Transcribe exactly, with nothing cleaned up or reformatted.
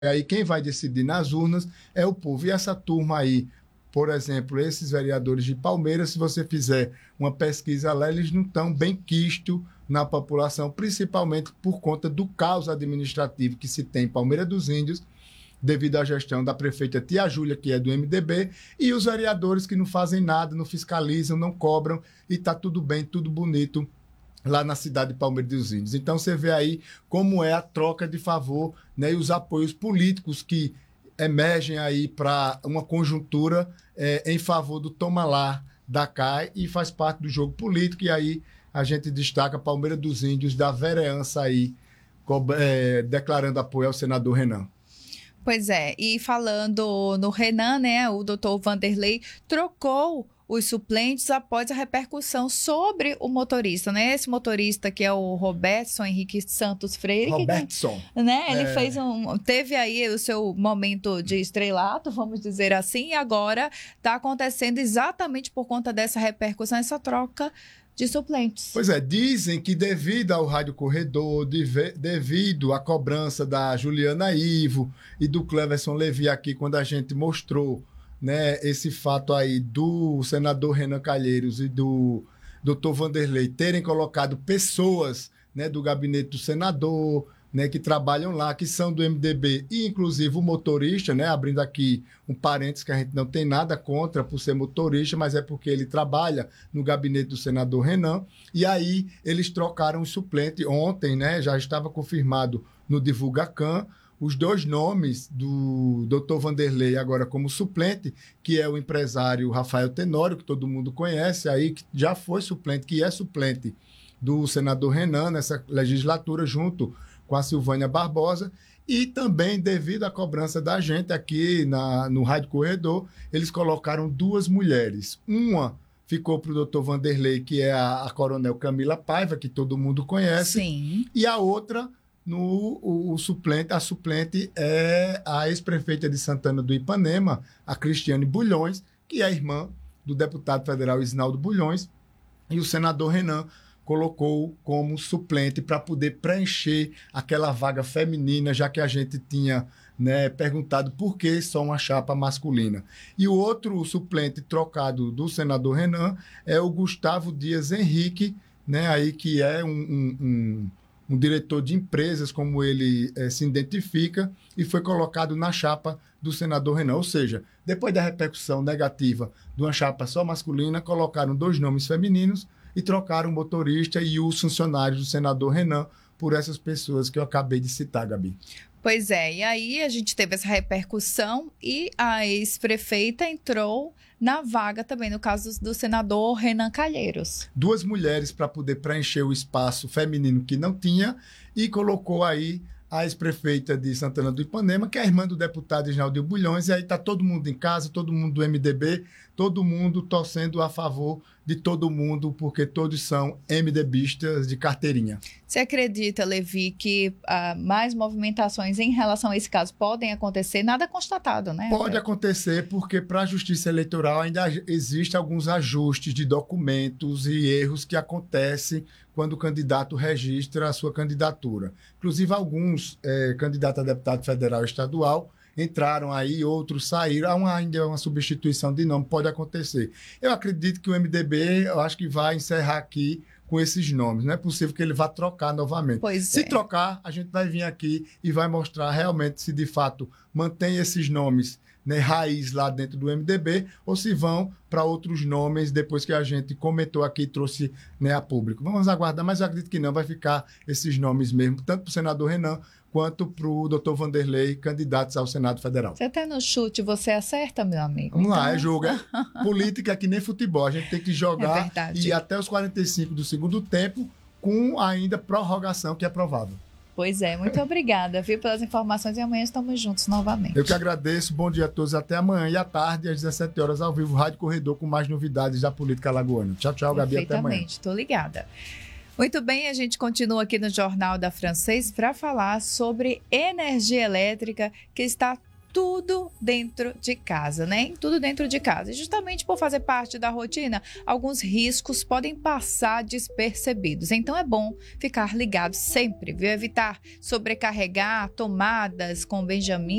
aí quem vai decidir nas urnas é o povo. E essa turma aí, por exemplo, esses vereadores de Palmeiras, se você fizer uma pesquisa lá, eles não estão bem quistos na população, principalmente por conta do caos administrativo que se tem em Palmeira dos Índios, devido à gestão da prefeita Tia Júlia, que é do M D B, e os vereadores que não fazem nada, não fiscalizam, não cobram, e está tudo bem, tudo bonito lá na cidade de Palmeira dos Índios. Então você vê aí como é a troca de favor, né, e os apoios políticos que emergem aí para uma conjuntura é, em favor do toma lá da cá, e faz parte do jogo político. E aí a gente destaca Palmeira dos Índios da vereança aí, é, declarando apoio ao senador Renan. Pois é, e falando no Renan, né, o doutor Vanderlei trocou os suplentes após a repercussão sobre o motorista, né? Esse motorista que é o Robertson Henrique Santos Freire. Robertson. Que, né? Ele é... fez um... Teve aí o seu momento de estrelato, vamos dizer assim, e agora está acontecendo exatamente por conta dessa repercussão, essa troca de suplentes. Pois é, dizem que devido ao Rádio Corredor, devido à cobrança da Juliana Ivo e do Cleverson Levi aqui, quando a gente mostrou, né, esse fato aí do senador Renan Calheiros e do doutor Vanderlei terem colocado pessoas, né, do gabinete do senador, né, que trabalham lá, que são do M D B, e inclusive o motorista, né, abrindo aqui um parênteses que a gente não tem nada contra por ser motorista, mas é porque ele trabalha no gabinete do senador Renan, e aí eles trocaram o suplente ontem, né, já estava confirmado no DivulgaCam, os dois nomes do doutor Vanderlei agora como suplente, que é o empresário Rafael Tenório, que todo mundo conhece aí, que já foi suplente, que é suplente do senador Renan nessa legislatura, junto com a Silvânia Barbosa, e também devido à cobrança da gente aqui na, no Rádio Corredor, eles colocaram duas mulheres. Uma ficou para o doutor Vanderlei, que é a, a coronel Camila Paiva, que todo mundo conhece. Sim. E a outra, no, o, o suplente, a suplente é a ex-prefeita de Santana do Ipanema, a Cristiane Bulhões, que é irmã do deputado federal Isnaldo Bulhões, e o senador Renan colocou como suplente para poder preencher aquela vaga feminina, já que a gente tinha, né, perguntado por que só uma chapa masculina. E o outro suplente trocado do senador Renan é o Gustavo Dias Henrique, né, aí que é um, um, um, um diretor de empresas, como ele é, se identifica, e foi colocado na chapa do senador Renan. Ou seja, depois da repercussão negativa de uma chapa só masculina, colocaram dois nomes femininos e trocaram o motorista e os funcionários do senador Renan por essas pessoas que eu acabei de citar, Gabi. Pois é, e aí a gente teve essa repercussão e a ex-prefeita entrou na vaga também, no caso do senador Renan Calheiros. Duas mulheres para poder preencher o espaço feminino que não tinha, e colocou aí a ex-prefeita de Santana do Ipanema, que é a irmã do deputado Isnaldo Bulhões, e aí está todo mundo em casa, todo mundo do M D B, todo mundo torcendo a favor de todo mundo, porque todos são MDBistas de carteirinha. Você acredita, Levi, que ah, mais movimentações em relação a esse caso podem acontecer? Nada constatado, né? Pode acontecer, porque para a Justiça Eleitoral ainda existem alguns ajustes de documentos e erros que acontecem quando o candidato registra a sua candidatura. Inclusive, alguns eh, candidatos a deputado federal e estadual entraram aí, outros saíram. Há uma, ainda uma substituição de nome, pode acontecer. Eu acredito que o M D B, eu acho que vai encerrar aqui com esses nomes. Não é possível que ele vá trocar novamente. Pois se é. trocar, a gente vai vir aqui e vai mostrar realmente se de fato mantém esses nomes, né, raiz lá dentro do M D B, ou se vão para outros nomes depois que a gente comentou aqui e trouxe, né, a público. Vamos aguardar, mas eu acredito que não, vai ficar esses nomes mesmo, tanto para o senador Renan quanto para o doutor Vanderlei, candidatos ao Senado Federal. Você até no chute, você acerta, meu amigo. Vamos então... lá, é jogo. É política que nem futebol. A gente tem que jogar é verdade. E ir até os quarenta e cinco do segundo tempo, com ainda prorrogação, que é provável. Pois é, muito obrigada, viu, pelas informações, e amanhã estamos juntos novamente. Eu que agradeço, bom dia a todos, até amanhã e à tarde, às dezessete horas, ao vivo, Rádio Corredor, com mais novidades da política alagoana. Tchau, tchau, Gabi, até amanhã. Perfeitamente, estou ligada. Muito bem, a gente continua aqui no Jornal da Francês para falar sobre energia elétrica que está tudo dentro de casa, né? Tudo dentro de casa. E justamente por fazer parte da rotina, alguns riscos podem passar despercebidos. Então é bom ficar ligado sempre, viu? Evitar sobrecarregar tomadas com Benjamin